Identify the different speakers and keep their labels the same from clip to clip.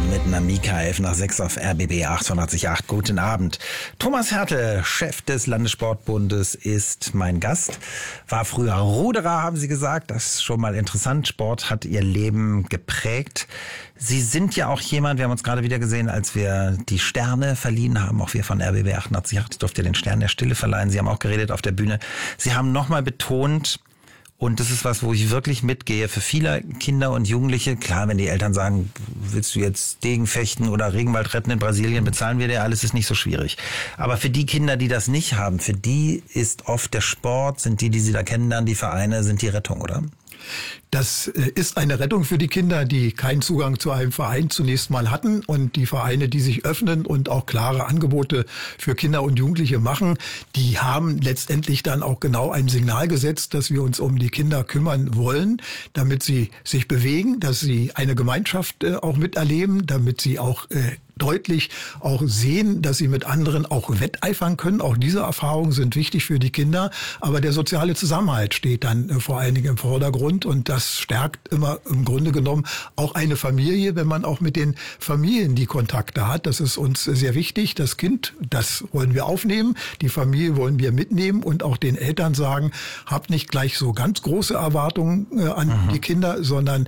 Speaker 1: mit Namika 11 nach 6 auf RBB 888. Guten Abend. Thomas Hertel, Chef des Landessportbundes, ist mein Gast. War früher Ruderer, haben Sie gesagt. Das ist schon mal interessant. Sport hat Ihr Leben geprägt. Sie sind ja auch jemand, wir haben uns gerade wieder gesehen, als wir die Sterne verliehen haben, auch wir von RBB 888. Ich durfte den Stern der Stille verleihen. Sie haben auch geredet auf der Bühne. Sie haben nochmal betont, und das ist was, wo ich wirklich mitgehe, für viele Kinder und Jugendliche, klar, wenn die Eltern sagen, willst du jetzt Degen fechten oder Regenwald retten in Brasilien, bezahlen wir dir alles, ist nicht so schwierig. Aber für die Kinder, die das nicht haben, für die ist oft der Sport, sind die sie da kennenlernen, die Vereine, sind die Rettung, oder?
Speaker 2: Das ist eine Rettung für die Kinder, die keinen Zugang zu einem Verein zunächst mal hatten, und die Vereine, die sich öffnen und auch klare Angebote für Kinder und Jugendliche machen, die haben letztendlich dann auch genau ein Signal gesetzt, dass wir uns um die Kinder kümmern wollen, damit sie sich bewegen, dass sie eine Gemeinschaft auch miterleben, damit sie auch deutlich auch sehen, dass sie mit anderen auch wetteifern können. Auch diese Erfahrungen sind wichtig für die Kinder. Aber der soziale Zusammenhalt steht dann vor allen Dingen im Vordergrund. Und das stärkt immer im Grunde genommen auch eine Familie, wenn man auch mit den Familien die Kontakte hat. Das ist uns sehr wichtig. Das Kind, das wollen wir aufnehmen. Die Familie wollen wir mitnehmen und auch den Eltern sagen, habt nicht gleich so ganz große Erwartungen an die Kinder, sondern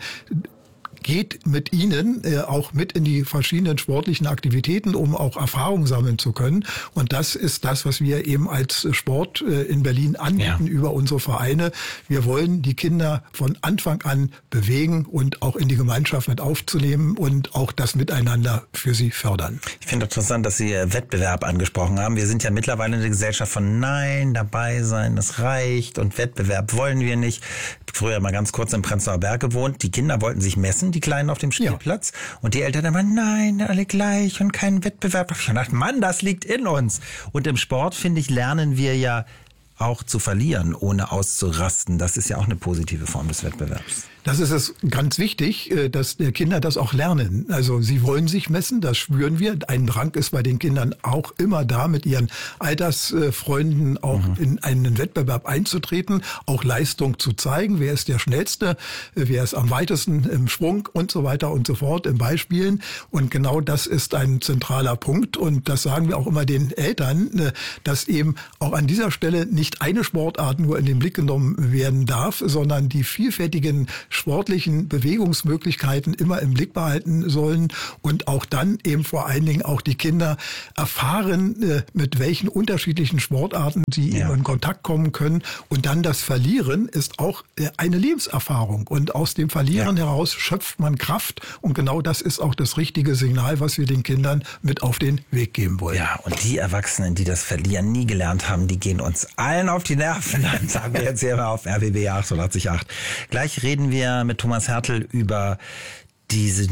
Speaker 2: geht mit ihnen auch mit in die verschiedenen sportlichen Aktivitäten, um auch Erfahrung sammeln zu können. Und das ist das, was wir eben als Sport in Berlin anbieten über unsere Vereine. Wir wollen die Kinder von Anfang an bewegen und auch in die Gemeinschaft mit aufzunehmen und auch das Miteinander für sie fördern.
Speaker 1: Ich finde interessant, dass Sie Wettbewerb angesprochen haben. Wir sind ja mittlerweile in der Gesellschaft von Nein, dabei sein, das reicht, und Wettbewerb wollen wir nicht. Früher mal ganz kurz im Prenzlauer Berg gewohnt. Die Kinder wollten sich messen, die Kleinen auf dem Spielplatz. Ja. Und die Eltern immer, nein, alle gleich und kein Wettbewerb. Ich dachte, Mann, das liegt in uns. Und im Sport, finde ich, lernen wir ja auch zu verlieren, ohne auszurasten. Das ist ja auch eine positive Form des Wettbewerbs.
Speaker 2: Das ist es ganz wichtig, dass die Kinder das auch lernen. Also sie wollen sich messen, das spüren wir. Ein Drang ist bei den Kindern auch immer da, mit ihren Altersfreunden auch in einen Wettbewerb einzutreten, auch Leistung zu zeigen. Wer ist der Schnellste, wer ist am weitesten im Sprung und so weiter und so fort, im Beispielen. Und genau das ist ein zentraler Punkt. Und das sagen wir auch immer den Eltern, dass eben auch an dieser Stelle nicht eine Sportart nur in den Blick genommen werden darf, sondern die vielfältigen sportlichen Bewegungsmöglichkeiten immer im Blick behalten sollen und auch dann eben vor allen Dingen auch die Kinder erfahren, mit welchen unterschiedlichen Sportarten sie in Kontakt kommen können. Und dann das Verlieren ist auch eine Lebenserfahrung. Und aus dem Verlieren heraus schöpft man Kraft. Und genau das ist auch das richtige Signal, was wir den Kindern mit auf den Weg geben wollen.
Speaker 1: Ja, und die Erwachsenen, die das Verlieren nie gelernt haben, die gehen uns allen auf die Nerven. Dann sagen wir jetzt hier mal auf RBB 888. Gleich reden wir mit Thomas Hertel über diese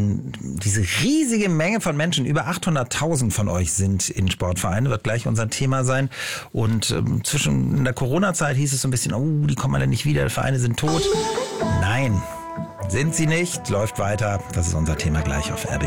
Speaker 1: riesige Menge von Menschen. Über 800.000 von euch sind in Sportvereinen, wird gleich unser Thema sein. Und in der Corona-Zeit hieß es so ein bisschen, die kommen alle nicht wieder, die Vereine sind tot. Nein, sind sie nicht, läuft weiter. Das ist unser Thema gleich auf RBB.